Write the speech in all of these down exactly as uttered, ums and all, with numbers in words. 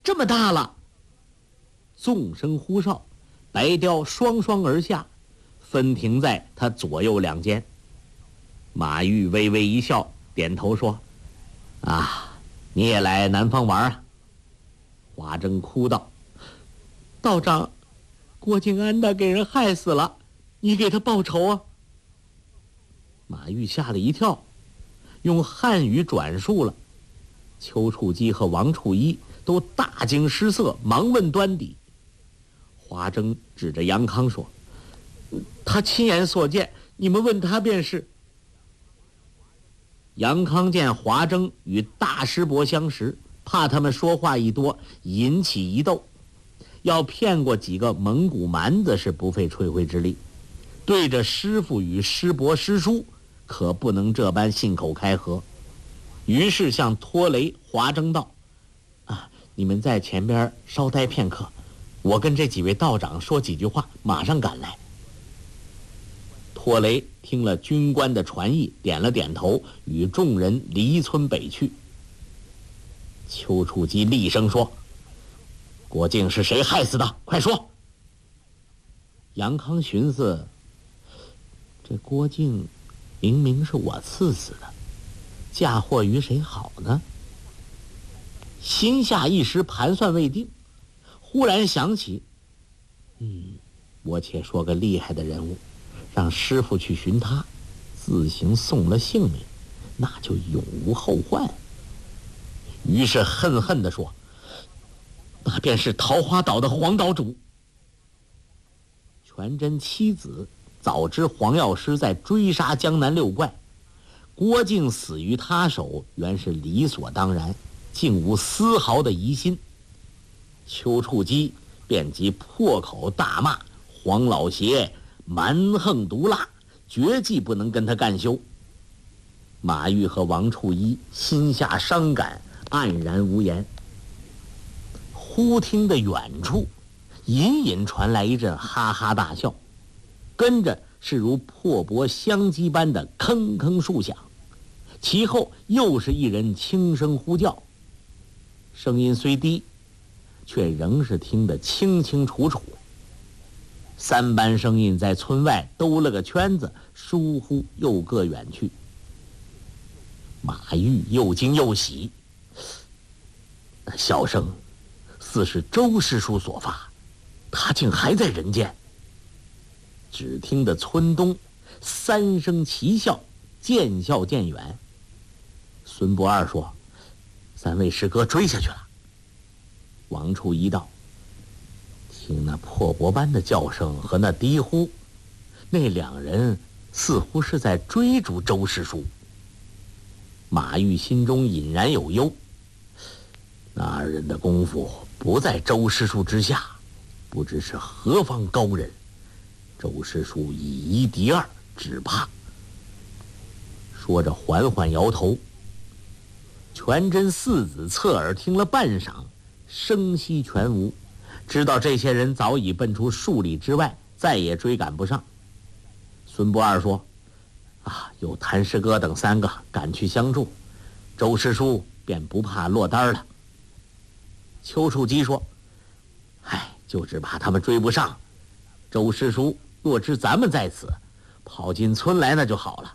这么大了！纵声呼哨，白雕双双而下，分停在他左右两肩。马玉微微一笑，点头说：“啊，你也来南方玩啊？”华筝哭道：“道长，郭靖安的给人害死了，你给他报仇啊！”马玉吓了一跳，用汉语转述了。丘处机和王处一都大惊失色，忙问端底。华筝指着杨康说：“他亲眼所见，你们问他便是。”杨康见华筝与大师伯相识，怕他们说话一多引起疑窦，要骗过几个蒙古蛮子是不费吹灰之力，对着师傅与师伯师叔可不能这般信口开河。于是向托雷、华筝道：“啊，你们在前边稍待片刻，我跟这几位道长说几句话，马上赶来。”托雷听了军官的传意，点了点头，与众人离村北去。丘处机厉声说：“郭靖是谁害死的？快说！”杨康寻思，这郭靖明明是我刺死的，嫁祸于谁好呢？心下一时盘算未定，忽然想起，嗯，我且说个厉害的人物，让师傅去寻他，自行送了性命，那就永无后患。于是恨恨地说：“那便是桃花岛的黄岛主。”全真妻子早知黄药师在追杀江南六怪，郭靖死于他手原是理所当然，竟无丝毫的疑心。丘处机便即破口大骂黄老邪蛮横毒辣，绝技不能跟他干休。马玉和王处一心下伤感，黯然无言。忽听得远处隐隐传来一阵哈哈大笑，跟着是如破钵相击般的铿铿数响，其后又是一人轻声呼叫，声音虽低，却仍是听得清清楚楚。三班声音在村外兜了个圈子，疏忽又各远去。马玉又惊又喜，笑声似是周师叔所发，他竟还在人间。只听得村东三声齐笑，渐笑渐远。孙不二说：“三位师哥追下去了。”王处一道：“听那破钵般的叫声和那低呼，那两人似乎是在追逐周师叔。”马玉心中隐然有忧，那二人的功夫不在周师叔之下，不知是何方高人。周师叔以一敌二，只怕。说着缓缓摇头。全真四子侧耳听了半晌，声息全无，知道这些人早已奔出数里之外，再也追赶不上。孙不二说：“啊，有谭师哥等三个赶去相助，周师叔便不怕落单了。”丘处机说：“唉，就只怕他们追不上。周师叔若知咱们在此，跑进村来那就好了。”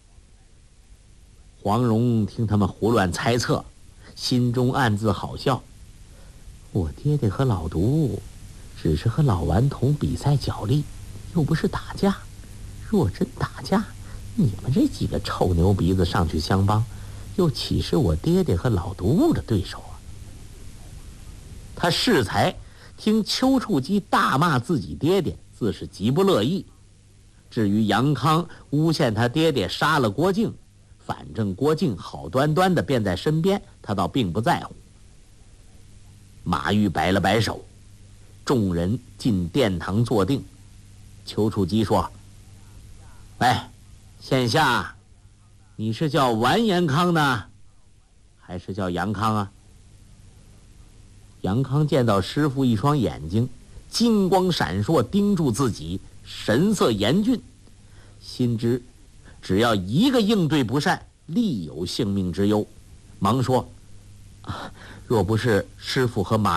黄蓉听他们胡乱猜测，心中暗自好笑。我爹爹和老毒只是和老顽童比赛角力，又不是打架。若真打架，你们这几个臭牛鼻子上去相帮，又岂是我爹爹和老毒的对手啊？他适才听丘处机大骂自己爹爹，自是极不乐意。至于杨康诬陷他爹爹杀了郭靖，反正郭靖好端端的便在身边，他倒并不在乎。马玉摆了摆手，众人进殿堂坐定。丘处机说：“哎，现下你是叫完颜康呢，还是叫杨康啊？”杨康见到师傅一双眼睛金光闪烁，盯住自己，神色严峻，心知只要一个应对不善，必有性命之忧，忙说：“啊， 若不是师傅和马